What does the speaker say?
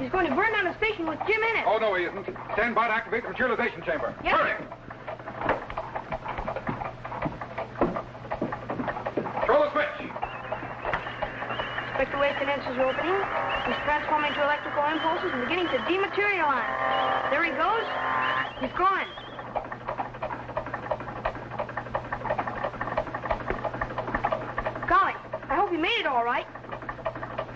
He's going to burn down the station with Jim in it. Oh, no, he isn't. Stand by to activate the materialization chamber. Yes. Hurry! Throw the switch. Inspector Wave condensers are opening. He's transforming into electrical impulses and beginning to dematerialize. There he goes. He's gone. Golly, I hope he made it all right.